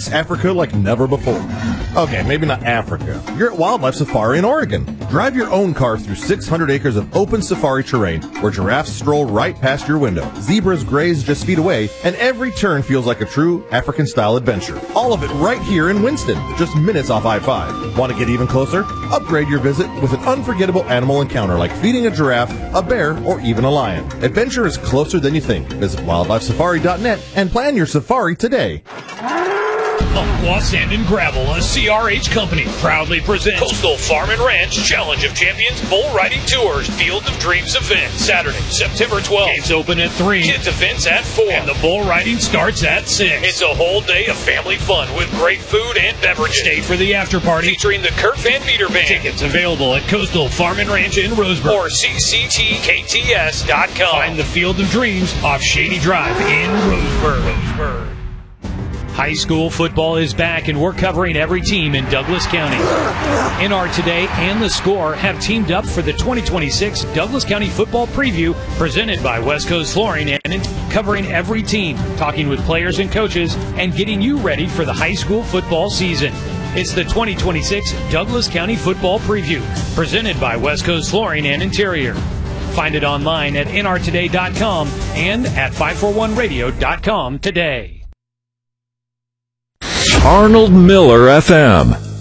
It's Africa like never before. Okay, maybe not Africa. You're at Wildlife Safari in Oregon. Drive your own car through 600 acres of open safari terrain where giraffes stroll right past your window, zebras graze just feet away, and every turn feels like a true African-style adventure. All of it right here in Winston, just minutes off I-5. Want to get even closer? Upgrade your visit with an unforgettable animal encounter like feeding a giraffe, a bear, or even a lion. Adventure is closer than you think. Visit wildlifesafari.net and plan your safari today. Umpqua Sand and Gravel, a CRH company, proudly presents Coastal Farm and Ranch Challenge of Champions Bull Riding Tours Field of Dreams event, Saturday, September 12th. Gates open at 3, kids events at 4, and the bull riding starts at 6. It's a whole day of family fun with great food and beverages. Stay for the after party featuring the Kurt Van Meter Band. Tickets available at Coastal Farm and Ranch in Roseburg or cctkts.com. Find the Field of Dreams off Shady Drive in Roseburg. High school football is back, and we're covering every team in Douglas County. NR Today and The Score have teamed up for the 2026 Douglas County Football Preview presented by West Coast Flooring, and covering every team, talking with players and coaches, and getting you ready for the high school football season. It's the 2026 Douglas County Football Preview presented by West Coast Flooring and Interior. Find it online at nrtoday.com and at 541radio.com today. Arnold Miller FM.